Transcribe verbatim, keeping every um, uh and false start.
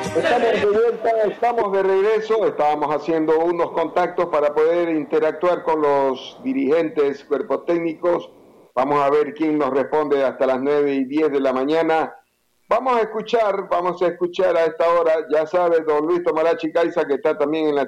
Estamos de vuelta, estamos de regreso, estábamos haciendo unos contactos para poder interactuar con los dirigentes, cuerpos técnicos. Vamos a ver quién nos responde hasta las nueve y diez de la mañana. Vamos a escuchar, vamos a escuchar a esta hora, ya sabe, don Luis Tomarachi Caiza, que está también en la